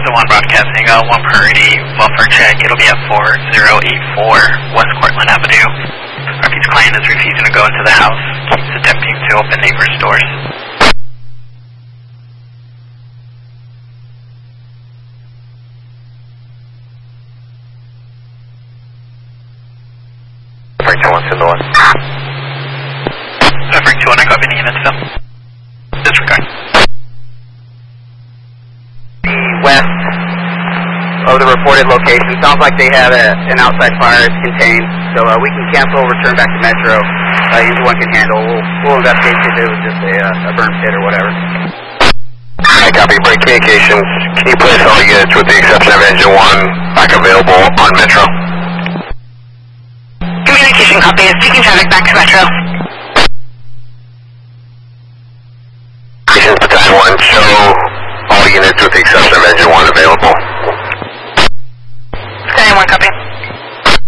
1 broadcasting, 1 priority welfare check. It'll be at 4084 West Cortland Avenue. Repeats client is refusing to go into the house. Keeps attempting to open neighbors' doors. Frank 2-1, send the 1. Frank 2-1, I copy the unit still. Disregard. West of the reported location. Sounds like they have an outside fire contained, so we can cancel, return back to Metro. Either one can handle. We'll investigate if it was just a burn pit or whatever. I copy. Break communications. Can you place all units with the exception of engine 1 back available on Metro? Communication copy. Taking traffic back to Metro. Battalion 1, show all units with the exception of engine 1 available.